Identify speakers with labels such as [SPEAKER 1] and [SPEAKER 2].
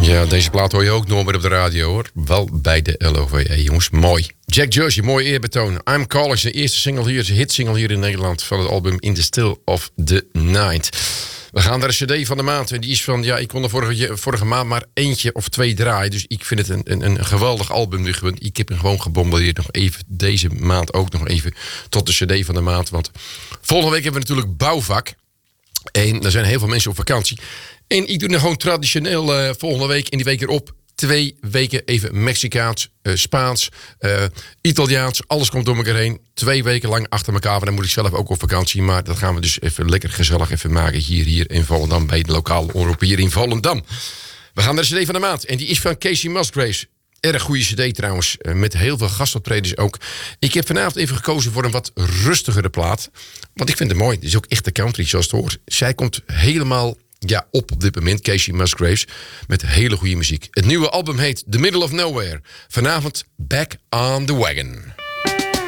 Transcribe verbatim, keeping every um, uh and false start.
[SPEAKER 1] Ja, deze plaat hoor je ook nog meer op de radio, hoor. Wel bij de L O V E, jongens. Mooi. Jack Jersey, mooi eerbetoon. I'm Calling, de eerste single hier, de hitsingle hier in Nederland van het album In the Still of the Night. We gaan naar de cd van de maand. En die is van, ja, ik kon er vorige, vorige maand maar eentje of twee draaien. Dus ik vind het een, een, een geweldig album. Ik heb hem gewoon gebombardeerd. Nog even deze maand ook nog even tot de cd van de maand. Want volgende week hebben we natuurlijk bouwvak. En er zijn heel veel mensen op vakantie. En ik doe er gewoon traditioneel uh, volgende week en die week erop. Twee weken even Mexicaans, uh, Spaans, uh, Italiaans. Alles komt door elkaar heen. Twee weken lang achter elkaar. Maar dan moet ik zelf ook op vakantie. Maar dat gaan we dus even lekker gezellig even maken. Hier, hier in Volendam. Bij de lokale omroep hier in Volendam. We gaan naar de cd van de maand. En die is van Casey Musgraves. Erg goede cd trouwens. Uh, met heel veel gastoptredens ook. Ik heb vanavond even gekozen voor een wat rustigere plaat. Want ik vind het mooi. Het is ook echt de country zoals het hoort. Zij komt helemaal... Ja, op op dit moment, Casey Musgraves, met hele goede muziek. Het nieuwe album heet The Middle of Nowhere. Vanavond Back on the Wagon.